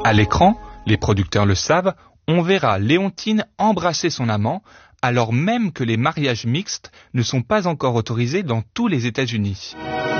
À l'écran, les producteurs le savent, on verra Léontine embrasser son amant, alors même que les mariages mixtes ne sont pas encore autorisés dans tous les États-Unis.